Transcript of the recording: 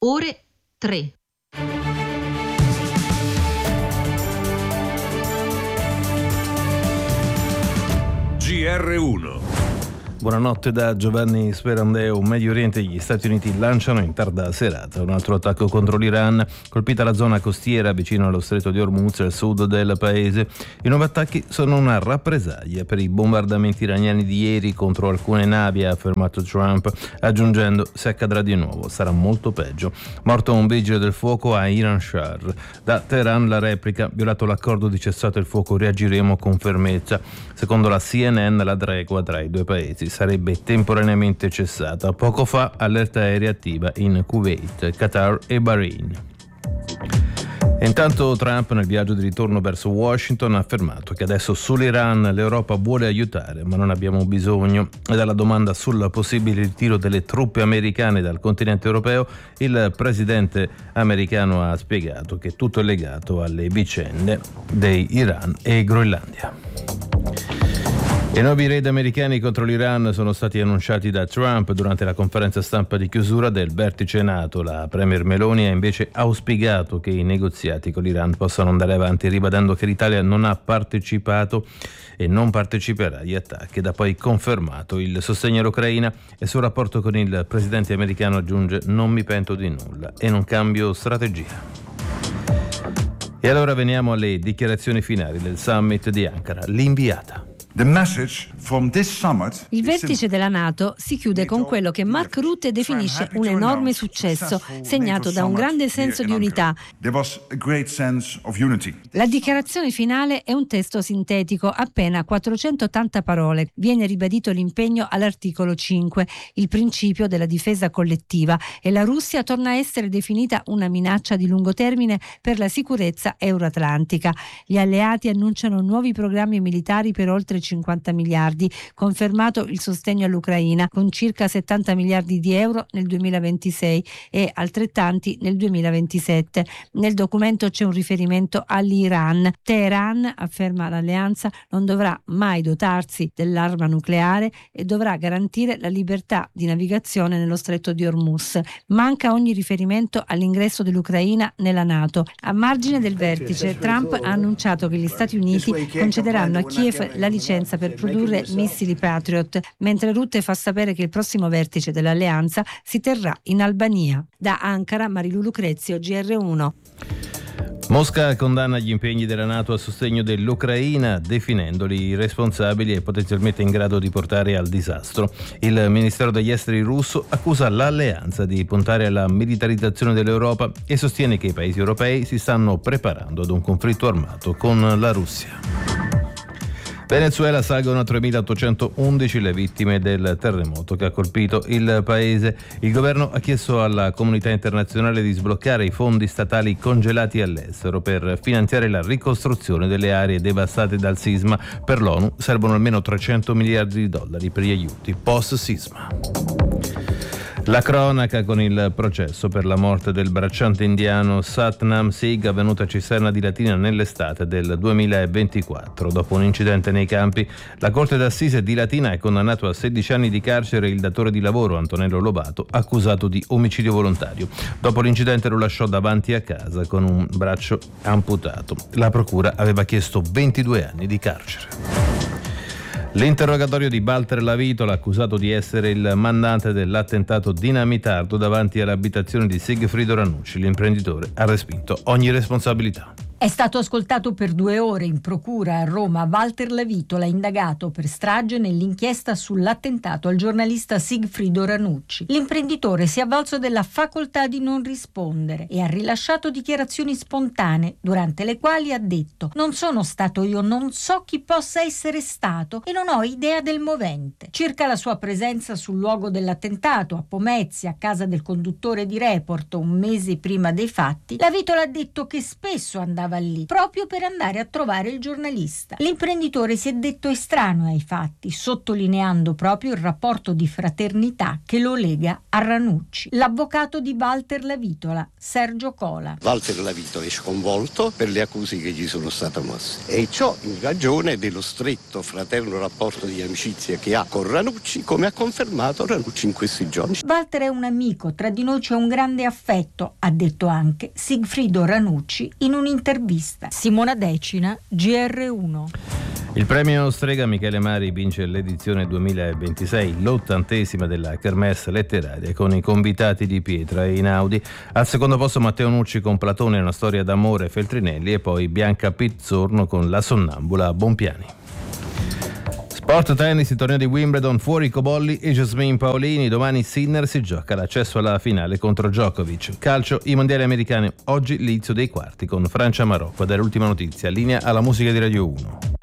ore 3. GR1. Buonanotte da Giovanni Sperandeo. Medio Oriente e gli Stati Uniti lanciano in tarda serata un altro attacco contro l'Iran, colpita la zona costiera vicino allo stretto di Hormuz al sud del paese. I nuovi attacchi sono una rappresaglia per i bombardamenti iraniani di ieri contro alcune navi, ha affermato Trump, aggiungendo: se accadrà di nuovo sarà molto peggio. Morto un vigile del fuoco a Iran Shar. Da Teheran la replica: violato l'accordo di cessato il fuoco, reagiremo con fermezza. Secondo la CNN la tregua tra i due paesi sarebbe temporaneamente cessata. Poco fa allerta aerea attiva in Kuwait, Qatar e Bahrain. Intanto Trump, nel viaggio di ritorno verso Washington, ha affermato che adesso sull'Iran l'Europa vuole aiutare, ma non abbiamo bisogno. E dalla domanda sul possibile ritiro delle truppe americane dal continente europeo, il presidente americano ha spiegato che tutto è legato alle vicende di Iran e Groenlandia. I nuovi raid americani contro l'Iran sono stati annunciati da Trump durante la conferenza stampa di chiusura del vertice NATO. La premier Meloni ha invece auspicato che i negoziati con l'Iran possano andare avanti, ribadendo che l'Italia non ha partecipato e non parteciperà agli attacchi. Da poi confermato il sostegno all'Ucraina e sul rapporto con il presidente americano aggiunge: non mi pento di nulla e non cambio strategia. E allora veniamo alle dichiarazioni finali del summit di Ankara. L'inviata. Il vertice della NATO si chiude con quello che Mark Rutte definisce un enorme successo, segnato da un grande senso di unità. La dichiarazione finale è un testo sintetico, appena 480 parole. Viene ribadito l'impegno all'articolo 5, il principio della difesa collettiva, e la Russia torna a essere definita una minaccia di lungo termine per la sicurezza euroatlantica. Gli alleati annunciano nuovi programmi militari per oltre 50 miliardi, confermato il sostegno all'Ucraina con circa 70 miliardi di euro nel 2026 e altrettanti nel 2027. Nel documento c'è un riferimento all'Iran. Teheran, afferma l'alleanza, non dovrà mai dotarsi dell'arma nucleare e dovrà garantire la libertà di navigazione nello stretto di Hormuz. Manca ogni riferimento all'ingresso dell'Ucraina nella NATO. A margine del vertice, Trump ha annunciato che gli Stati Uniti concederanno a Kiev la licenza per produrre missili Patriot, mentre Rutte fa sapere che il prossimo vertice dell'alleanza si terrà in Albania. Da Ankara, Marilu Lucrezio, GR1. Mosca condanna gli impegni della NATO a sostegno dell'Ucraina, definendoli irresponsabili e potenzialmente in grado di portare al disastro. Il Ministero degli Esteri russo accusa l'alleanza di puntare alla militarizzazione dell'Europa e sostiene che i paesi europei si stanno preparando ad un conflitto armato con la Russia. Venezuela salgono a 3.811 le vittime del terremoto che ha colpito il paese. Il governo ha chiesto alla comunità internazionale di sbloccare i fondi statali congelati all'estero per finanziare la ricostruzione delle aree devastate dal sisma. Per l'ONU servono almeno 300 miliardi di dollari per gli aiuti post-sisma. La cronaca con il processo per la morte del bracciante indiano Satnam Singh, avvenuta a Cisterna di Latina nell'estate del 2024. Dopo un incidente nei campi, la Corte d'Assise di Latina ha condannato a 16 anni di carcere il datore di lavoro Antonello Lobato, accusato di omicidio volontario. Dopo l'incidente lo lasciò davanti a casa con un braccio amputato. La procura aveva chiesto 22 anni di carcere. L'interrogatorio di Walter Lavitola, accusato di essere il mandante dell'attentato dinamitardo davanti all'abitazione di Sigfrido Ranucci. L'imprenditore ha respinto ogni responsabilità. È stato ascoltato per 2 ore in procura a Roma Walter Lavitola, indagato per strage nell'inchiesta sull'attentato al giornalista Sigfrido Ranucci. L'imprenditore si è avvalso della facoltà di non rispondere e ha rilasciato dichiarazioni spontanee, durante le quali ha detto: non sono stato io, non so chi possa essere stato e non ho idea del movente. Circa la sua presenza sul luogo dell'attentato, a Pomezia, a casa del conduttore di Report, un mese prima dei fatti, Lavitola ha detto che spesso andava stava lì, proprio per andare a trovare il giornalista. L'imprenditore si è detto estraneo ai fatti, sottolineando proprio il rapporto di fraternità che lo lega a Ranucci. L'avvocato di Walter Lavitola, Sergio Cola. Walter Lavitola è sconvolto per le accuse che gli sono state mosse, e ciò in ragione dello stretto fraterno rapporto di amicizia che ha con Ranucci, come ha confermato Ranucci in questi giorni. Walter è un amico, tra di noi c'è un grande affetto, ha detto anche Sigfrido Ranucci in un'intervista. Simona Decina, GR1. Il premio Strega Michele Mari vince l'edizione 2026, l'80ª della Kermesse letteraria, con i convitati di Pietra e Einaudi. Al secondo posto Matteo Nucci con Platone, una storia d'amore, Feltrinelli, e poi Bianca Pizzorno con La sonnambula, Bompiani. Sport tennis, il torneo di Wimbledon, fuori Cobolli e Jasmine Paolini. Domani Sinner si gioca l'accesso alla finale contro Djokovic. Calcio, i mondiali americani, oggi l'inizio dei quarti con Francia-Marocco. Ed è l'ultima notizia, linea alla musica di Radio 1.